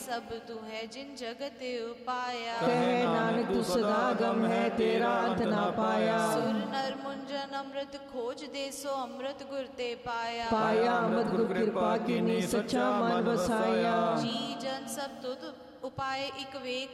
सब तू है जिन जगत उपाया। कहे नानक तू सदा गम है तेरा अंत ना पाया। सुर नर मुंजन अमृत खोज दे सो अमृत गुर ते पाया। पाया अमृत गुर कृपा कीनी सच्चा मन बसाया। जी जन सब तुद उपाय इक वेग